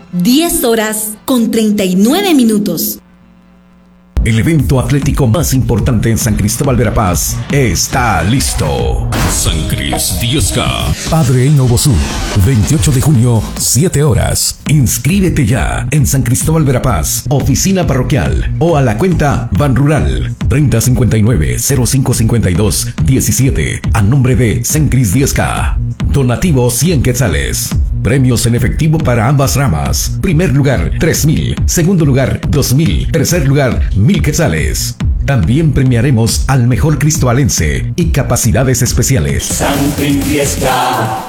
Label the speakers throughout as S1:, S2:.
S1: 10:39.
S2: El evento atlético más importante en San Cristóbal Verapaz está listo.
S3: San Cris 10K.
S2: Padre Eino Bosú, 28 de junio, 7 horas. Inscríbete ya en San Cristóbal Verapaz, oficina parroquial o a la cuenta Ban Rural 3059-0552-17 a nombre de San Cris 10K. Donativo 100 quetzales. Premios en efectivo para ambas ramas. Primer lugar, 3,000. Segundo lugar, 2,000. Tercer lugar, 1,000 quetzales. También premiaremos al mejor cristobalense y capacidades especiales.
S4: San Cris 10K.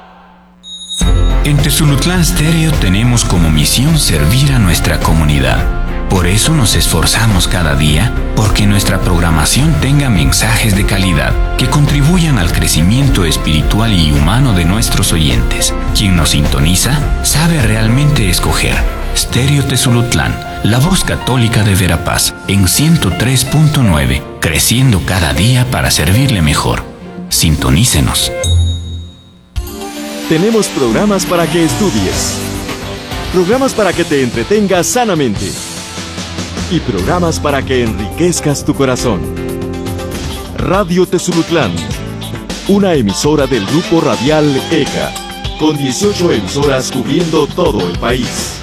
S5: En Tezulutlán Stereo tenemos como misión servir a nuestra comunidad. Por eso nos esforzamos cada día porque nuestra programación tenga mensajes de calidad que contribuyan al crecimiento espiritual y humano de nuestros oyentes. Quien nos sintoniza sabe realmente escoger. Stereo Tezulutlán, la voz católica de Verapaz, en 103.9, creciendo cada día para servirle mejor. Sintonícenos.
S6: Tenemos programas para que estudies, programas para que te entretengas sanamente y programas para que enriquezcas tu corazón. Radio Tezulutlán, una emisora del grupo radial ECA, con 18 emisoras cubriendo todo el país.